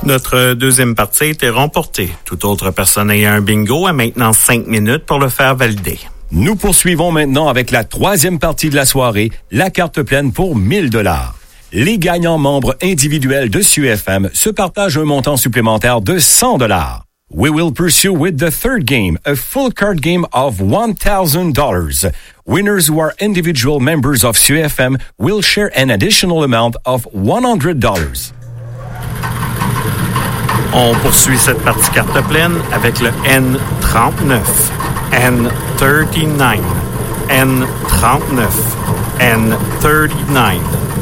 Notre deuxième partie était remportée. Toute autre personne ayant un bingo a maintenant 5 minutes pour le faire valider. Nous poursuivons maintenant avec la troisième partie de la soirée, la carte pleine pour 1000 $. Les gagnants membres individuels de CUFM se partagent un montant supplémentaire de 100 $. We will pursue with the third game, a full card game of $1,000. Winners who are individual members of CUFM will share an additional amount of $100. On poursuit cette partie carte pleine avec le N39, N39, N39, N39.